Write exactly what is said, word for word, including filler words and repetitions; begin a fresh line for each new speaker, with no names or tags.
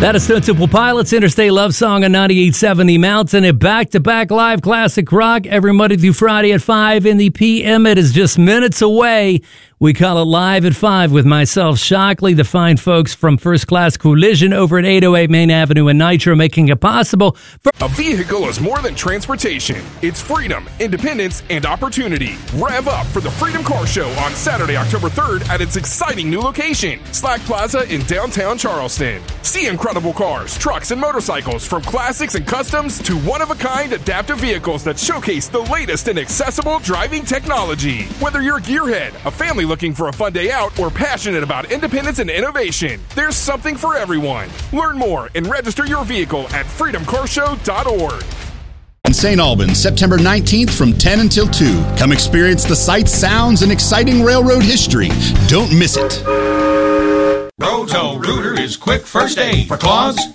That is Stone Temple Pilots, Interstate Love Song on ninety-eight point seven The Mountain. A back-to-back live classic rock every Monday through Friday at five in the P M. It is just minutes away. We call it Live at five with myself, Shockley, the fine folks from First Class Collision over at eight oh eight Main Avenue in Nitro, making it possible for...
A vehicle is more than transportation. It's freedom, independence, and opportunity. Rev up for the Freedom Car Show on Saturday, October third at its exciting new location, Slack Plaza in downtown Charleston. See incredible cars, trucks, and motorcycles, from classics and customs to one-of-a-kind adaptive vehicles that showcase the latest in accessible driving technology. Whether you're a gearhead, a family looking for a fun day out, or passionate about independence and innovation, there's something for everyone. Learn more and register your vehicle at freedom car show dot org.
In Saint Albans, September nineteenth from ten until two. Come experience the sights, sounds, and exciting railroad history. Don't miss it.
Roto-Rooter is quick first aid for claws,